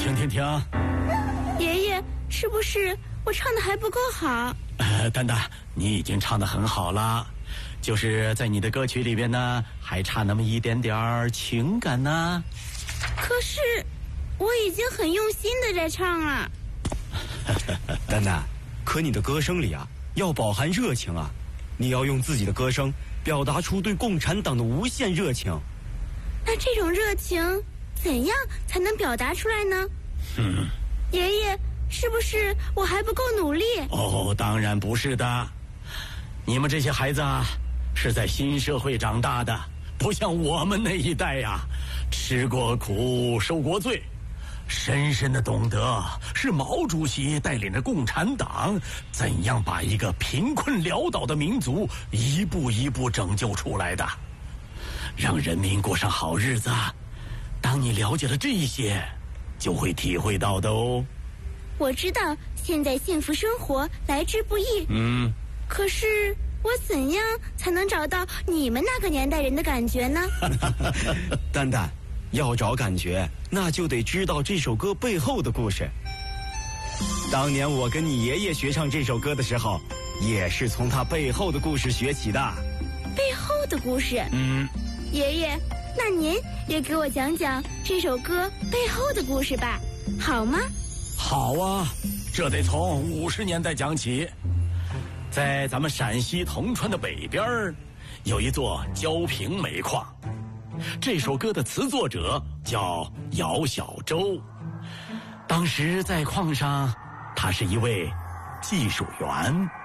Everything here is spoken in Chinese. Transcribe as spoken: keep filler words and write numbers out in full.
声听听。 爷爷，是不是我唱的还不够好？ 呃，丹丹，你已经唱得很好了，就是在你的歌曲里边呢，还差那么一点点儿情感呢。 可是我已经很用心的在唱了。 丹丹，可你的歌声里啊，要饱含热情啊，你要用自己的歌声表达出对共产党的无限热情。 那这种热情怎样才能表达出来呢？ 嗯， 爷爷，是不是我还不够努力？ 哦，当然不是的。你们这些孩子啊，是在新社会长大的，不像我们那一代呀、啊，吃过苦，受过罪，深深的懂得是毛主席带领着共产党怎样把一个贫困潦倒的民族一步一步拯救出来的，让人民过上好日子。当你了解了这些，就会体会到的哦。 我知道现在幸福生活来之不易， 嗯， 可是我怎样才能找到你们那个年代人的感觉呢？ 丹丹，要找感觉，那就得知道这首歌背后的故事。当年我跟你爷爷学唱这首歌的时候，也是从他背后的故事学起的。 背后的故事？ 嗯， 爷爷，那您也给我讲讲这首歌背后的故事吧，好吗？ 好啊，这得从五十年代讲起。在咱们陕西铜川的北边有一座焦平煤矿，这首歌的词作者叫姚小洲。当时在矿上，他是一位技术员。